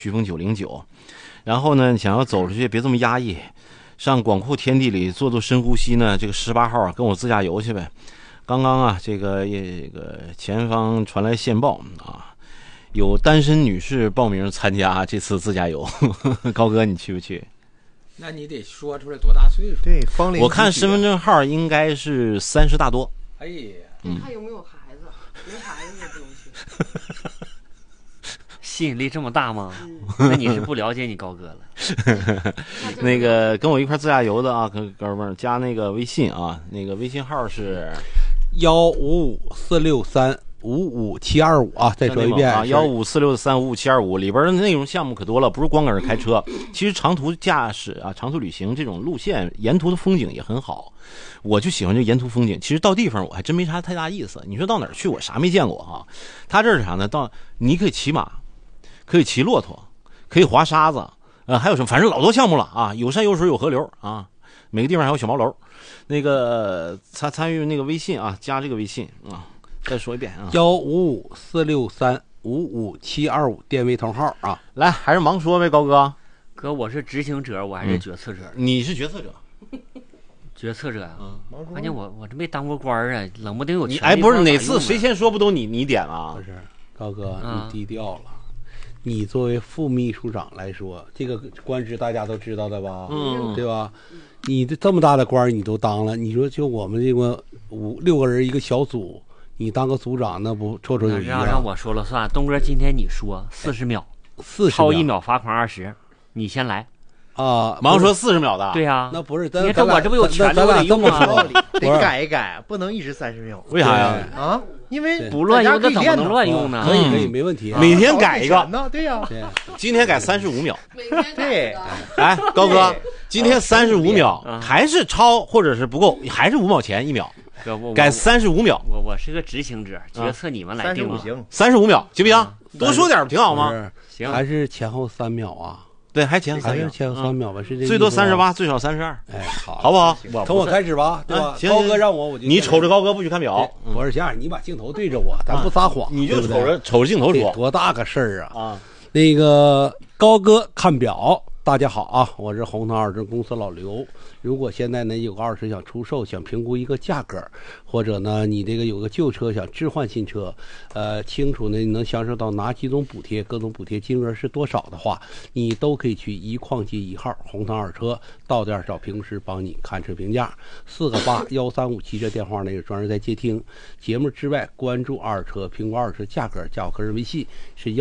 飓风909，然后呢，想要走出去别这么压抑，上广阔天地里做深呼吸呢，这个18号啊，跟我自驾游去呗。刚刚啊，这个前方传来线报啊，有单身女士报名参加这次自驾游。高哥，你去不去？ 那你得说出来多大岁数？ 对，芳龄。 我看身份证号应该是30大多。 哎呀， 看有没有孩子，没孩子也不能去。 吸引力这么大吗？那你是不了解你高哥了。 那个跟我一块自驾游的啊，哥们儿加那个微信啊，那个微信号是 15546355725啊，再说一遍啊 ，15463555725，里边的内容项目可多了，不是光搁这开车，其实长途驾驶啊、长途旅行这种路线，沿途的风景也很好。我就喜欢这沿途风景，其实到地方我还真没啥太大意思。你说到哪儿去，我啥没见过哈。他这是啥呢？你可以骑马，可以骑骆驼，可以滑沙子，还有什么？反正老多项目了啊，有山有水有河流啊，每个地方还有小毛楼。那个参与那个微信啊，加这个微信啊。再说一遍啊 ，15546355725电位同号啊。 来，还是忙说呗，高哥。 哥，我是执行者，我还是决策者？ 你是决策者。 决策者啊，关键我这没当过官啊，冷不丁有权。 哎，不是哪次谁先说不都你点啊？ 不是，高哥，你低调了。你作为副秘书长来说，这个官职大家都知道的吧？对吧？你这么大的官你都当了，你说就我们这个6个人一个小组，你当个组长那不绰绰有余啊？ 让我说了算，东哥今天你说40秒，40秒超1秒罚款20，你先来。 啊， 忙说40秒的， 对呀， 那不是， 你看我这不有权利得用吗？ 得改一改，不能一直30秒。 为啥呀？ 啊，因为不乱用，那怎么能乱用呢？ 可以，没问题。 每天改一个， 对呀。 今天改35秒。 每天对， 来，高哥，今天35秒，还是超或者是不够，还是5毛钱1秒。改35秒。 我是个执行者，决策你们来定。 行 ，35秒行不行？多说点不挺好吗？ 行， 还是前后3秒啊。 对，还前后3秒吧，是这最多38，最少32。 哎， 好不好？ 从我开始吧，对吧？ 行， 高哥让我就你瞅着高哥不许看表。 我是这样，你把镜头对着我，咱不撒谎， 你就瞅着镜头说， 多大个事儿啊！ 啊， 那个高哥看表，大家好啊，我是红腾二车公司老刘。如果现在呢有个二车想出售，想评估一个价格，或者呢你这个有个旧车想置换新车，清楚呢你能享受到哪几种补贴，各种补贴金额是多少的话，你都可以去一矿街1号红腾二车到店找评估师帮你看车评价，4881357这电话呢有专人在接听。节目之外关注二车评估二车价格，加我个人微信是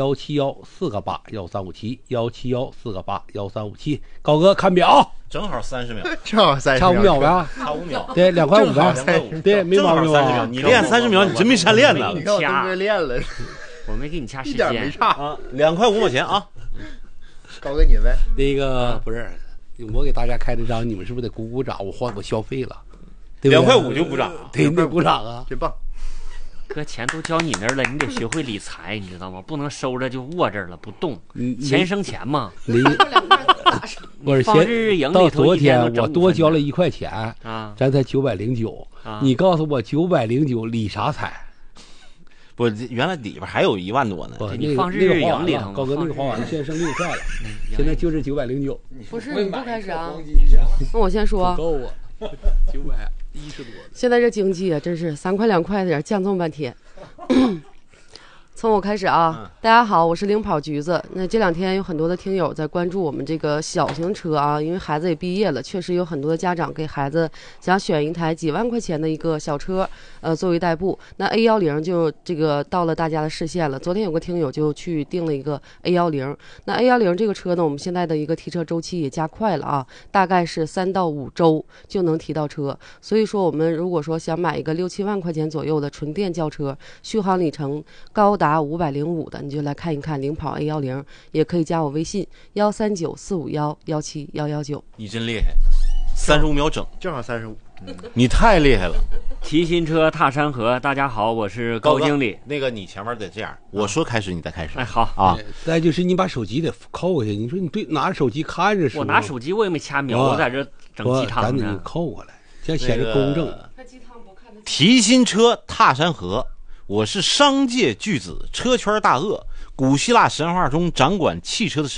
171-488-1357，171-488-1357。高哥看表。 正好30秒， 正好30秒， 差5秒呗， 差5秒， 对，2块5呗，对，没毛病吧？ 你练30秒，你真没善练呢。 你看我东哥练了， 我没给你掐时一间， 点没差啊，2块5毛钱啊。 高哥你呗， 那个不是，我给大家开这张，你们是不是得鼓鼓掌？我消费了，对 2块5就鼓掌， 对，你得鼓掌啊， 真棒。 哥，钱都交你那儿了，你得学会理财，你知道吗？不能收着就握这儿了不动，钱生钱嘛。 我是先到昨天我多交了1块钱啊， 咱才909。你告诉我909理啥财？ 不，原来里边还有1万多呢。 你放日营里头， 高哥那个花完了，现在剩6块了，现在就是909。 不是，你不开始啊？那我先说。 够啊，910多。 现在这经济啊，真是3块2块的降这么半天。从我开始啊，大家好，我是领跑橘子。那这2天有很多的听友在关注我们这个小型车啊，因为孩子也毕业了，确实有很多的家长给孩子想选一台几万块钱的一个小车，作为代步。那 A10就这个到了大家的视线了。昨天有个听友就去订了一个 A10，那 A10这个车呢，我们现在的一个提车周期也加快了啊，大概是3到5周就能提到车。所以说，我们如果说想买一个6、7万块钱左右的纯电轿车，续航里程高达505的，你就来看一看领跑 A10，也可以加我微信13945117119。 你真厉害，35秒整， 正好35。 你太厉害了。 提新车踏山河，大家好，我是高经理。 那个你前面得这样，我说开始你再开始。 哎，好啊。 再就是你把手机得扣过去，你说你对拿着手机看着， 我拿手机我也没掐秒，我在这整鸡汤呢。 咱得扣过来，这样显得公正。 提新车踏山河。我是商界巨子，车圈大鳄， 古希腊神话中掌管汽车的神